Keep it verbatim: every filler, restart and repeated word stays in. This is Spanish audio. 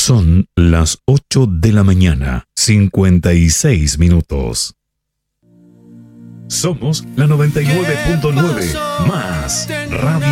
Son las ocho de la mañana, cincuenta y seis minutos. Somos la noventa y nueve punto nueve más Radio